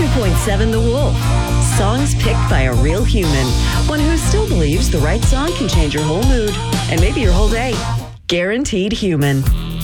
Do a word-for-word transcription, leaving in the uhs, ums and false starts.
ninety-two point seven The Wolf. Songs picked by a real human. One who still believes the right song can change your whole mood and maybe your whole day. Guaranteed Human.